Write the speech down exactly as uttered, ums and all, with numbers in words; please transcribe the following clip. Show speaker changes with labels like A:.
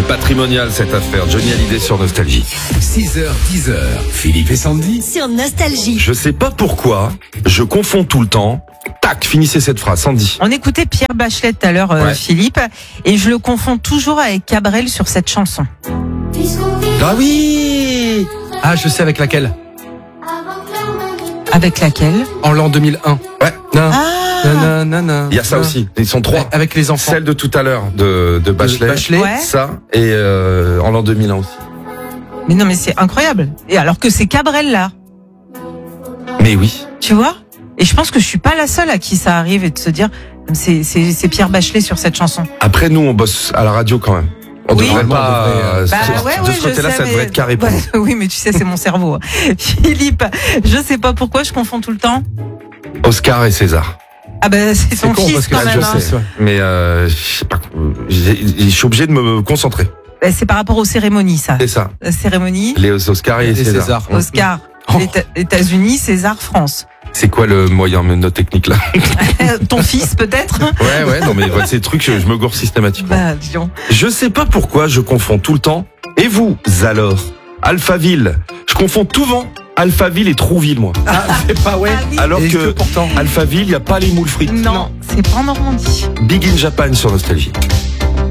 A: patrimonial cette affaire. Johnny Hallyday sur Nostalgie.
B: six heures, dix heures, Philippe et Sandy.
C: Sur Nostalgie.
A: Je sais pas pourquoi, je confonds tout le temps. Tac, finissez cette phrase, Sandy.
D: On écoutait Pierre Bachelet tout à l'heure, euh,
A: Ouais.
D: Philippe, et je le confonds toujours avec Cabrel sur cette chanson.
A: Ah oui.
E: Ah, je sais avec laquelle.
D: Avec laquelle?
E: En l'an deux mille un.
A: Ouais.
E: Non.
D: Ah,
E: Non, non, non,
A: Il y a ça aussi. Ils sont trois.
E: Avec les enfants.
A: Celle de tout à l'heure de, de Bachelet.
E: Bachelet.
D: Ouais.
A: Ça et euh, en l'an deux mille un aussi.
D: mais non, mais c'est incroyable. Et alors que c'est Cabrel là,
A: Mais oui.
D: tu vois? Et je pense que je suis pas la seule à qui ça arrive et de se dire, c'est, c'est, c'est Pierre Bachelet sur cette chanson.
A: Après nous, on bosse à la radio quand même. On
D: Oui.
A: devrait pas.
E: On devrait, euh,
A: euh,
D: Bah
A: ce-
D: ouais,
A: de
D: ouais,
A: ce
D: je
A: côté-là,
D: sais,
A: ça
D: mais-
A: devrait être carré pour
D: Ouais,
A: nous.
D: oui, mais tu sais, c'est mon cerveau. Philippe, je sais pas pourquoi je confonds tout le temps.
A: Oscar et César.
D: Ah ben, c'est son
E: con,
D: fils
E: parce que
D: quand
E: là,
D: même.
A: je
D: hein.
A: sais. Mais euh, je sais pas. j'ai- Je suis obligé de me concentrer.
D: Ben, c'est par rapport aux cérémonies, ça.
A: C'est ça.
D: La cérémonie,
A: Les Oscar et,
E: Et
A: César.
E: César.
D: Oscar,
E: Oh.
D: Éta- États-Unis, César, France.
A: C'est quoi le moyen mnémotechnique là?
D: Ton fils, peut-être?
A: Ouais, ouais, non mais voilà, ces trucs, je, je me gourre systématiquement.
D: Bah, disons.
A: Je sais pas pourquoi je confonds tout le temps. Et vous, alors? Alphaville. Je confonds souvent Alphaville et Trouville, moi.
E: Ah, c'est pas ouais.
D: Ah oui.
A: Alors
E: Et
A: que,
E: que pourtant.
A: Alphaville, il n'y a pas les moules frites.
D: Non, c'est pas en Normandie.
A: Big in Japan sur Nostalgie.